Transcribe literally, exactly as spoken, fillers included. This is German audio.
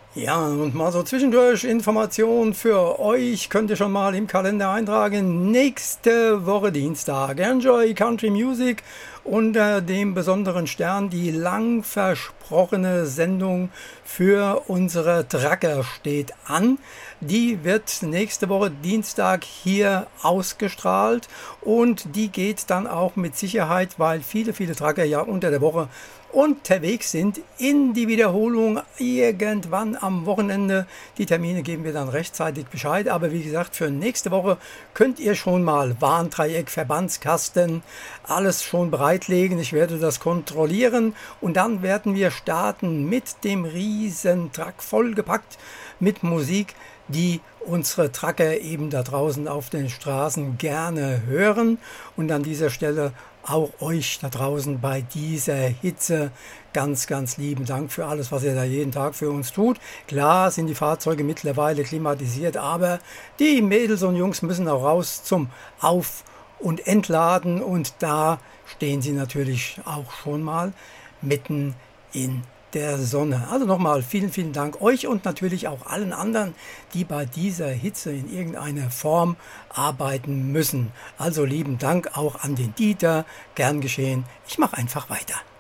Ja, und mal so zwischendurch Information für euch könnt ihr schon mal im Kalender eintragen. Nächste Woche Dienstag. Enjoy Country Music unter dem besonderen Stern, die lang versprochene Sendung für unsere Tracker steht an. Die wird nächste Woche Dienstag hier ausgestrahlt und die geht dann auch mit Sicherheit, weil viele, viele Tracker ja unter der Woche unterwegs sind, in die Wiederholung irgendwann am Wochenende. Die Termine geben wir dann rechtzeitig Bescheid. Aber wie gesagt, für nächste Woche könnt ihr schon mal Warndreieck, Verbandskasten, alles schon bereitlegen. Ich werde das kontrollieren und dann werden wir starten mit dem riesen Truck vollgepackt mit Musik, die unsere Trucker eben da draußen auf den Straßen gerne hören. Und an dieser Stelle auch euch da draußen bei dieser Hitze ganz, ganz lieben Dank für alles, was ihr da jeden Tag für uns tut. Klar sind die Fahrzeuge mittlerweile klimatisiert, aber die Mädels und Jungs müssen auch raus zum Auf- und Entladen und da stehen sie natürlich auch schon mal mitten in der Sonne. Also nochmal vielen, vielen Dank euch und natürlich auch allen anderen, die bei dieser Hitze in irgendeiner Form arbeiten müssen. Also lieben Dank auch an den Dieter, gern geschehen. Ich mache einfach weiter.